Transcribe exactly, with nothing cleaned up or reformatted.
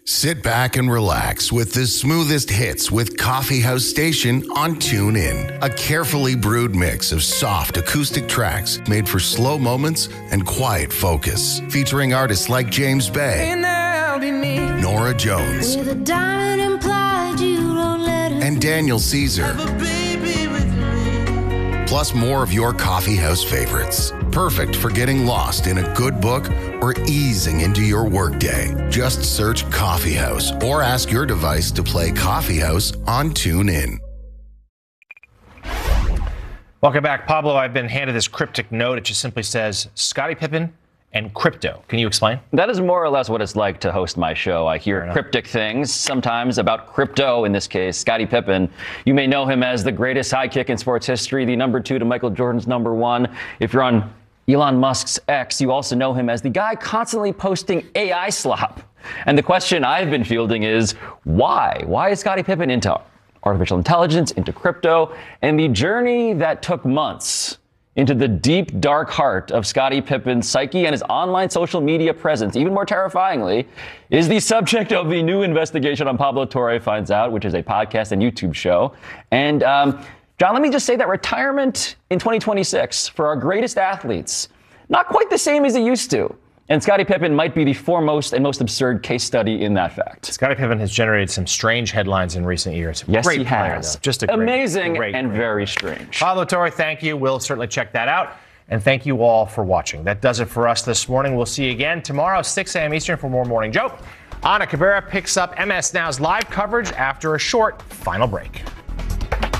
Sit back and relax with the smoothest hits with Coffee House Station on TuneIn. A carefully brewed mix of soft acoustic tracks made for slow moments and quiet focus. Featuring artists like James Bay, Nora Jones, With a diamond implied you don't let her and Daniel Caesar. Plus more of your coffee house favorites. Perfect for getting lost in a good book or easing into your workday. Just search Coffee House or ask your device to play Coffee House on TuneIn. Welcome back. Pablo, I've been handed this cryptic note. It just simply says, Scottie Pippen and crypto. Can you explain? That is more or less what it's like to host my show. I hear cryptic things, sometimes about crypto, in this case, Scottie Pippen. You may know him as the greatest sidekick in sports history, the number two to Michael Jordan's number one. If you're on Elon Musk's X, you also know him as the guy constantly posting A I slop. And the question I've been fielding is, why? Why is Scottie Pippen into artificial intelligence, into crypto, and the journey that took months into the deep, dark heart of Scottie Pippen's psyche and his online social media presence, even more terrifyingly, is the subject of the new investigation on Pablo Torre Finds Out, which is a podcast and YouTube show. And, um, John, let me just say that retirement in twenty twenty-six for our greatest athletes, not quite the same as it used to. And Scottie Pippen might be the foremost and most absurd case study in that fact. Scottie Pippen has generated some strange headlines in recent years. Yes, great he player, has. Though. Just a great, amazing great, and great very player. strange. Pablo Torre, thank you. We'll certainly check that out. And thank you all for watching. That does it for us this morning. We'll see you again tomorrow, six a.m. Eastern, for more Morning Joe. Ana Cabrera picks up M S Now's live coverage after a short final break.